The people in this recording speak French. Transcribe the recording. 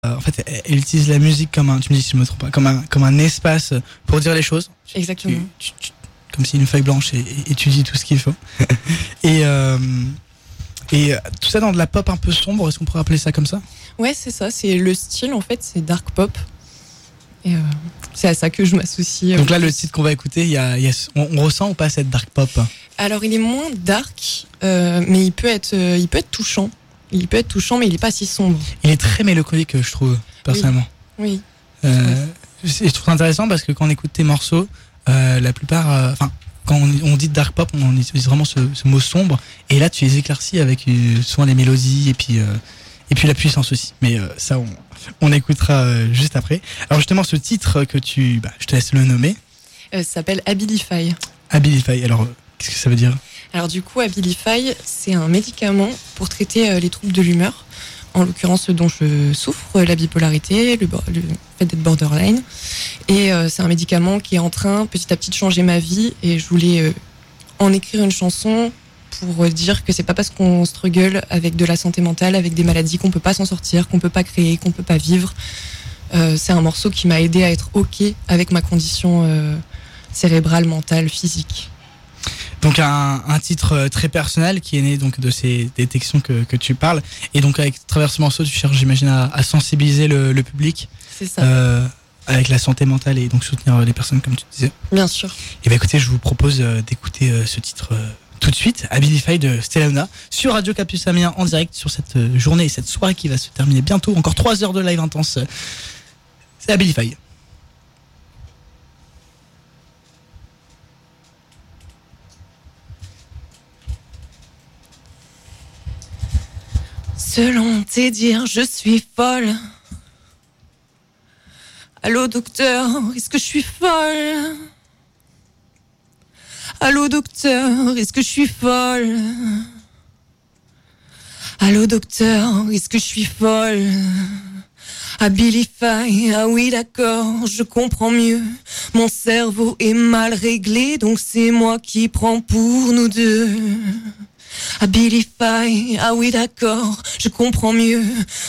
En fait, elle utilise la musique comme un, tu me dis si je me trompe pas, comme un espace pour dire les choses. Exactement. Comme si une feuille blanche et tu dis tout ce qu'il faut. et tout ça dans de la pop un peu sombre, est-ce qu'on pourrait appeler ça comme ça? Ouais, c'est ça, c'est le style en fait, c'est dark pop. Et c'est à ça que je m'associe. Donc là, le titre qu'on va écouter, on ressent ou pas cette dark pop? Alors, il est moins dark, mais il peut être touchant. Il peut être touchant, mais il est pas si sombre. Il est très mélancolique, je trouve, personnellement. Oui. Je trouve ça intéressant parce que quand on écoute tes morceaux, la plupart, quand on dit dark pop, on utilise vraiment ce mot sombre. Et là, tu les éclaircis avec souvent les mélodies et puis la puissance aussi. Mais ça, on écoutera juste après. Alors justement, ce titre que je te laisse le nommer. Ça s'appelle Abilify. Abilify. Alors, qu'est-ce que ça veut dire? Alors du coup, Abilify, c'est un médicament pour traiter les troubles de l'humeur. En l'occurrence, ce dont je souffre, la bipolarité, le fait d'être borderline. Et c'est un médicament qui est en train, petit à petit, de changer ma vie. Et je voulais en écrire une chanson pour dire que c'est pas parce qu'on struggle avec de la santé mentale, avec des maladies, qu'on peut pas s'en sortir, qu'on peut pas créer, qu'on peut pas vivre. C'est un morceau qui m'a aidé à être OK avec ma condition cérébrale, mentale, physique. Donc un titre très personnel qui est né donc de ces détections que tu parles, et donc avec travers ce morceau tu cherches, j'imagine, à sensibiliser le public. C'est ça. Avec la santé mentale et donc soutenir les personnes comme tu disais. Bien sûr. Et écoutez, je vous propose d'écouter ce titre tout de suite, Abilify de Stellana sur Radio Campus Amiens en direct sur cette journée et cette soirée qui va se terminer bientôt. Encore 3 heures de live intense. C'est Abilify. Selon tes dires, je suis folle. Allô docteur, est-ce que je suis folle? Allô docteur, est-ce que je suis folle? Allô docteur, est-ce que je suis folle? Abilify, ah oui d'accord, je comprends mieux. Mon cerveau est mal réglé, donc c'est moi qui prends pour nous deux. Abilify, ah oui d'accord, je comprends mieux.